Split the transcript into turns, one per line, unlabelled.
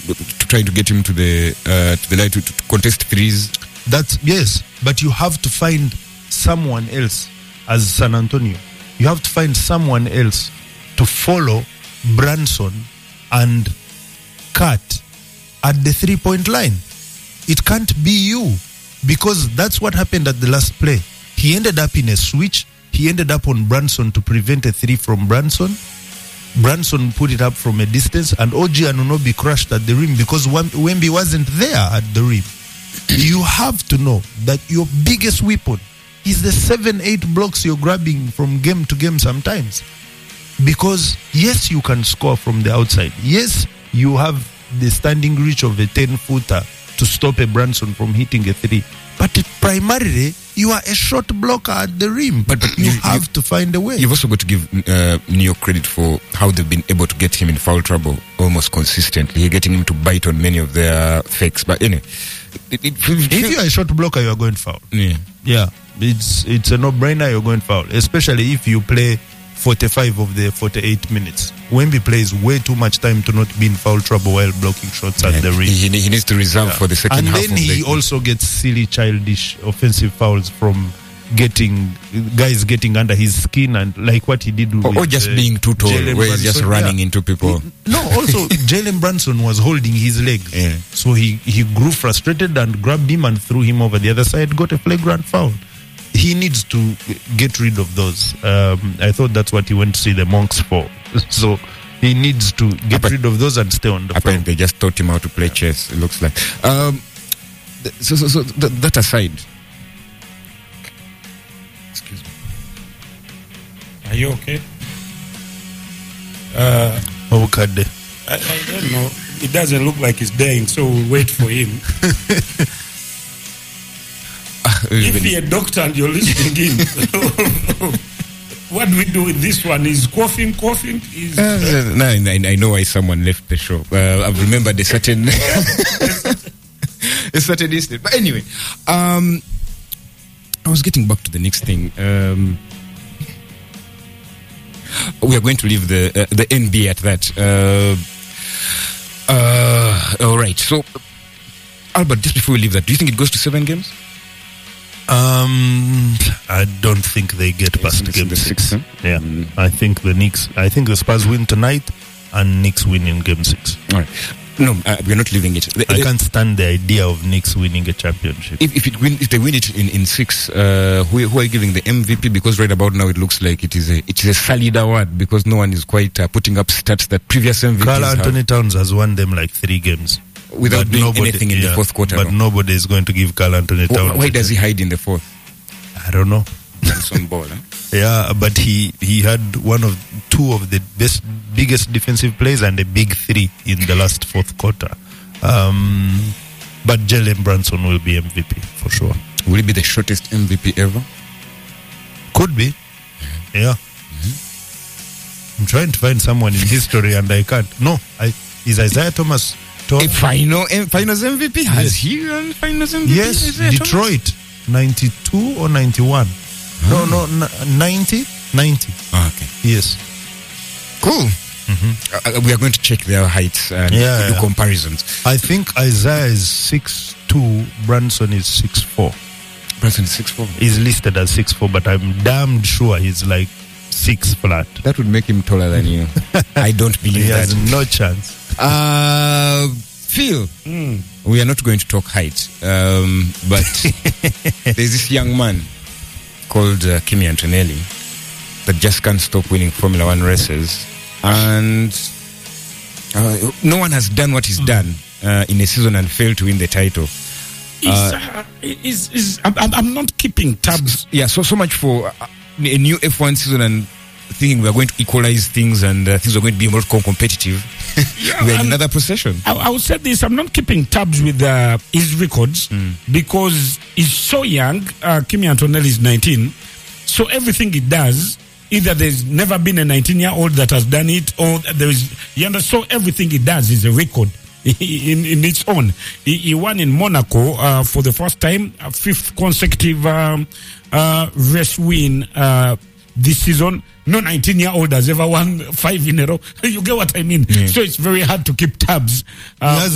try to get him to the line to contest threes.
That's yes, but you have to find someone else as San Antonio. You have to find someone else to follow Branson and Kat at the 3-point line. It can't be you, because that's what happened at the last play. He ended up in a switch. He ended up on Branson to prevent a three from Branson. Branson put it up from a distance, and OG Anunoby crashed at the rim because Wemby wasn't there at the rim. You have to know that your biggest weapon is the 7-8 blocks you're grabbing from game to game sometimes. Because yes, you can score from the outside. Yes, you have the standing reach of a 10-footer to stop a Branson from hitting a three. But primarily, you are a short blocker at the rim. But you have to find a way.
You've also got to give New York credit for how they've been able to get him in foul trouble almost consistently. You're getting him to bite on many of their fakes. But anyway,
if you're a short blocker, you're going foul. Yeah. It's a no-brainer. You're going foul, especially if you play 45 of the 48 minutes. Wemby plays way too much time to not be in foul trouble while blocking shots at the rim.
He needs to reserve for the second half.
And then he also gets silly, childish offensive fouls from guys getting under his skin, and like what he did with
or just being too tall, where he's just running into people.
Also Jalen Brunson was holding his legs, so he grew frustrated and grabbed him and threw him over the other side, got a flagrant foul. He needs to get rid of those. I thought that's what he went to see the Monks for. So he needs to get rid of those and stay on the
floor. They just taught him how to play chess, it looks like. So that aside. Excuse me.
Are you okay?
Okay.
I don't know. It doesn't look like he's dying, so we'll wait for him. If you're a doctor and you're listening in, what do we do with this one? Is coughing?
I know why someone left the show. I've remembered a certain incident. But anyway, I was getting back to the next thing. We are going to leave the NBA at that. All right. So, Albert, just before we leave that, do you think it goes to 7 games?
I don't think they get past game 6. Yeah, I think the Spurs win tonight, and Knicks win in game 6.
All right. No, we're not leaving it.
I can't stand the idea of Knicks winning a championship.
If they win it in 6, who are you giving the MVP? Because right about now it looks like it is a solid award, because no one is quite putting up stats that previous MVPs
Karl Anthony Towns has won them like 3 games.
Without doing anything in the fourth quarter.
But nobody is going to give Karl Anthony Towns.
Why does he hide in the fourth?
I don't know.
That's on ball, huh?
Yeah, but he had 2 of the biggest defensive plays and a big 3 in the last fourth quarter. But Jalen Brunson will be MVP for sure.
Will it be the shortest MVP ever?
Could be. Yeah. I'm trying to find someone in history and I can't. No, is Isaiah Thomas
a finals MVP? Has he won finals MVP?
Yes, Detroit, 92 or 91? No, 90.
Okay.
Yes.
Cool. We are going to check their heights and do comparisons.
I think Isaiah is 6'2", Brunson is 6'4".
Brunson is 6'4".
He's listed as 6'4", but I'm damned sure he's like 6 flat.
That would make him taller than you. I don't believe that.
He has no chance.
Phil, we are not going to talk height, but there's this young man called Kimi Antonelli that just can't stop winning Formula 1 races, and no one has done what he's done in a season and failed to win the title.
I'm not keeping tabs.
Yeah, so much for a new F1 season and thinking we are going to equalize things and things are going to be more competitive. We're in another procession.
I would say this, I'm not keeping tabs with his records because he's so young. Kimi Antonelli is 19. So everything he does, either there's never been a 19-year-old that has done it, or there is, so everything he does is a record in its own. He won in Monaco for the first time, a 5th consecutive race win this season. No 19-year-old has ever won 5 in a row. You get what I mean? Yeah. So it's very hard to keep tabs.